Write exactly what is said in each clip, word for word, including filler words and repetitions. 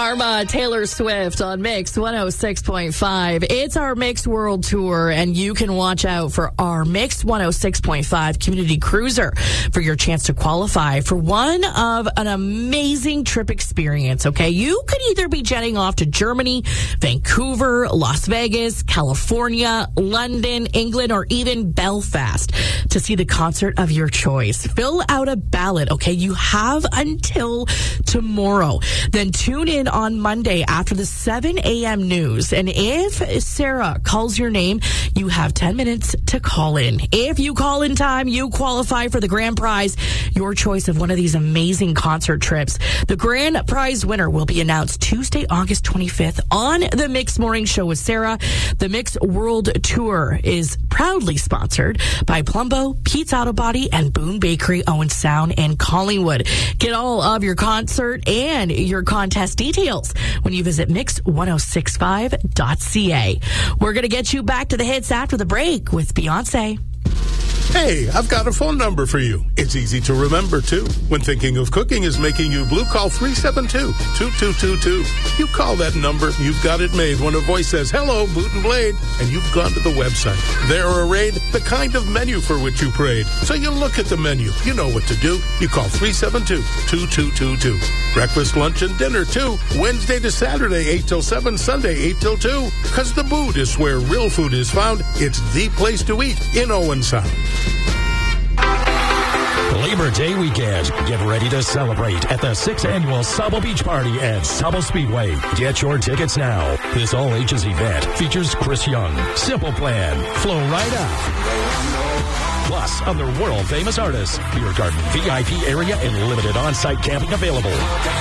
Karma, Taylor Swift on Mix one oh six point five. It's our Mix World Tour, and you can watch out for our Mix one oh six point five Community Cruiser for your chance to qualify for one of an amazing trip experience, okay? You could either be jetting off to Germany, Vancouver, Las Vegas, California, London, England, or even Belfast to see the concert of your choice. Fill out a ballot, okay? You have until tomorrow. Then tune in on Monday after the seven a.m. news. And if Sarah calls your name, you have ten minutes to call in. If you call in time, you qualify for the grand prize, your choice of one of these amazing concert trips. The grand prize winner will be announced Tuesday, August twenty-fifth on the Mix Morning Show with Sarah. The Mix World Tour is proudly sponsored by Plumbo, Pete's Auto Body, and Boone Bakery, Owen Sound, and Collingwood. Get all of your concert and your contest details when you visit mix ten sixty-five dot c a. We're going to get you back to the hits after the break with Beyonce. Hey, I've got a phone number for you. It's easy to remember, too. When thinking of cooking is making you blue, call three seven two, two two two two. You call that number, you've got it made when a voice says, hello, Boot and Blade, and you've gone to the website. There arrayed the kind of menu for which you prayed. So you look at the menu. You know what to do. You call three seven two, two two two two. Breakfast, lunch, and dinner, too. Wednesday to Saturday, eight till seven, Sunday, eight till two. Because the Boot is where real food is found. It's the place to eat in Owen Sound. Labor Day weekend. Get ready to celebrate at the sixth Annual Sabo Beach Party at Sabo Speedway. Get your tickets now. This all-ages event features Chris Young, Simple Plan, Flow Right Out, plus other world-famous artists. Beer Garden V I P area and limited on-site camping available.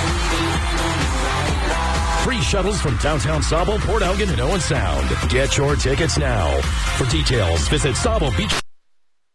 Free shuttles from downtown Sabo, Port Elgin, and Owen Sound. Get your tickets now. For details, visit Sabo Beach.